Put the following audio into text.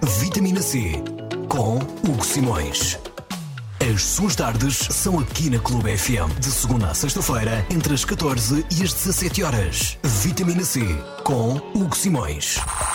Vitamina C, com Hugo Simões. As suas tardes são aqui na Clube FM, de segunda a sexta-feira, entre as 14 e as 17 horas. Vitamina C, com Hugo Simões.